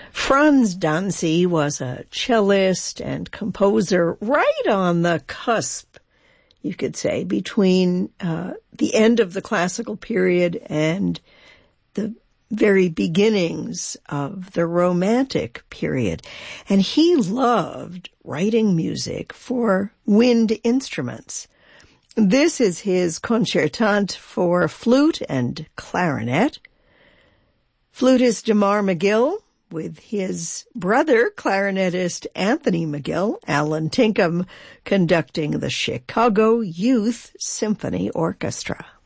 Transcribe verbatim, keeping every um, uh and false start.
Franz Danzi was a cellist and composer right on the cusp, you could say, between uh, the end of the classical period and the very beginnings of the Romantic period. And he loved writing music for wind instruments. This is his concertante for flute and clarinet. Flutist Damar McGill, with his brother, clarinetist Anthony McGill, Alan Tinkham, conducting the Chicago Youth Symphony Orchestra.